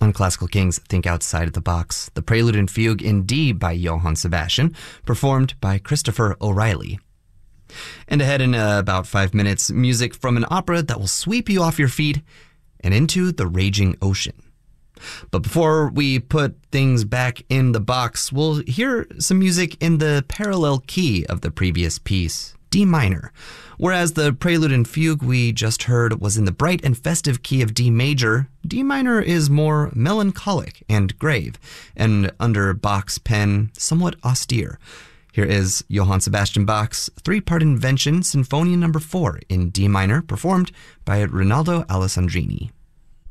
On Classical Kings Think Outside of the Box, the Prelude and Fugue in D by Johann Sebastian, performed by Christopher O'Reilly. And ahead in about 5 minutes, music from an opera that will sweep you off your feet and into the raging ocean. But before we put things back in the box, we'll hear some music in the parallel key of the previous piece, D minor, whereas the Prelude and Fugue we just heard was in the bright and festive key of D major. D minor is more melancholic and grave, and under Bach's pen, somewhat austere. Here is Johann Sebastian Bach's three-part invention, Sinfonia No. 4 in D minor, performed by Rinaldo Alessandrini.